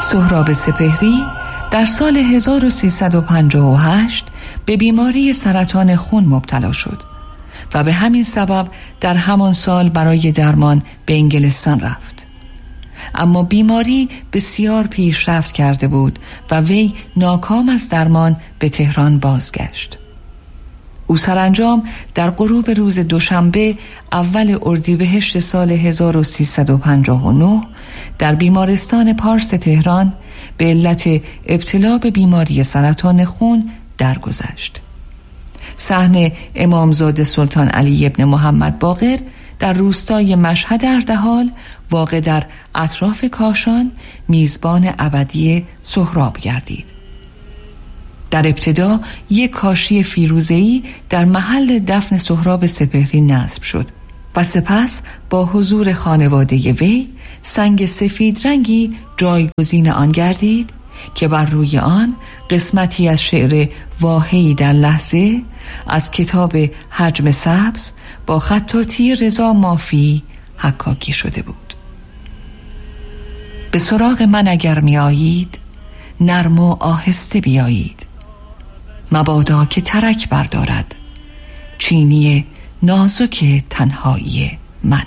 سهراب سپهری در سال 1358 به بیماری سرطان خون مبتلا شد و به همین سبب در همان سال برای درمان به انگلستان رفت. اما بیماری بسیار پیشرفت کرده بود و وی ناکام از درمان به تهران بازگشت. او سرانجام در غروب روز دوشنبه اول اردیبهشت سال 1359 در بیمارستان پارس تهران به علت ابتلا به بیماری سرطان خون درگذشت. صحن امامزاده سلطان علی ابن محمد باقر در روستای مشهد اردحال واقع در اطراف کاشان میزبان ابدی سهراب گردید. در ابتدا یک کاشی فیروزه‌ای در محل دفن سهراب سپهری نصب شد و سپس با حضور خانواده وی سنگ سفید رنگی جایگزین آن گردید که بر روی آن قسمتی از شعر واهی در لحظه از کتاب حجم سبز با خطاطی رضا مافی حکاکی شده بود. به سراغ من اگر می آیید نرم و آهسته بیایید، مبادا که ترک بردارد چینی نازک تنهایی من.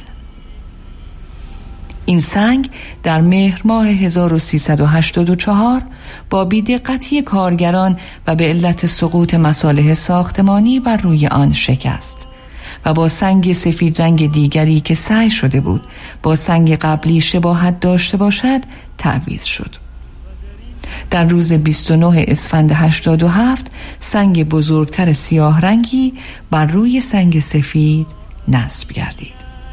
این سنگ در مهر ماه 1384 با بی‌دقتی کارگران و به علت سقوط مصالح ساختمانی بر روی آن شکست و با سنگ سفید رنگ دیگری که سعی شده بود با سنگ قبلی شباهت داشته باشد تعویض شد. در روز 29 اسفند 87 سنگ بزرگتر سیاه رنگی بر روی سنگ سفید نصب گردید.